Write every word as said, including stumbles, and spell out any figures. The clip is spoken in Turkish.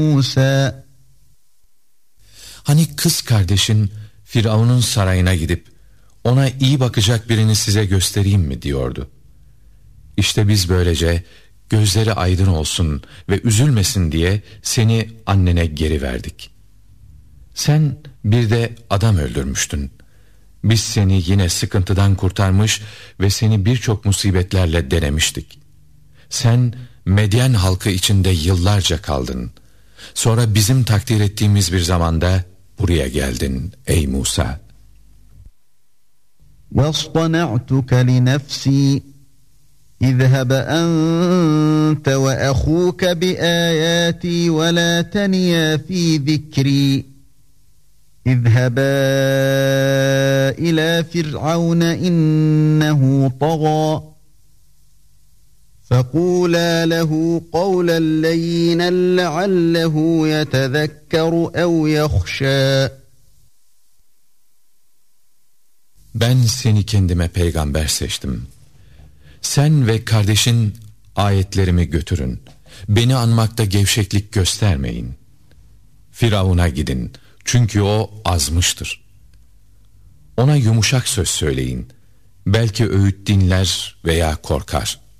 موسى. Hani kız kardeşin Firavun'un sarayına gidip ona iyi bakacak birini size göstereyim mi diyordu. İşte biz böylece gözleri aydın olsun ve üzülmesin diye seni annene geri verdik. Sen bir de adam öldürmüştün. Biz seni yine sıkıntıdan kurtarmış ve seni birçok musibetlerle denemiştik. Sen Medyen halkı içinde yıllarca kaldın. Sonra bizim takdir ettiğimiz bir zamanda buraya geldin ey Musa. وَاصْطَنَعْتُكَ لِنَفْسِي اذْهَبْ أَنْتَ وَأَخُوكَ بِآيَاتِي وَلَا تَنِيَا فِي ذِكْرِي اذْهَبَا إِلَى فِرْعَوْنَ إِنَّهُ طَغَى فَقُولَا لَهُ قَوْلًا لَيِّنًا لَعَلَّهُ يَتَذَكَّرُ أَوْ يَخْشَى. Ben seni kendime peygamber seçtim. Sen ve kardeşin ayetlerimi götürün. Beni anmakta gevşeklik göstermeyin. Firavun'a gidin. Çünkü o azmıştır. Ona yumuşak söz söyleyin. Belki öğüt dinler veya korkar.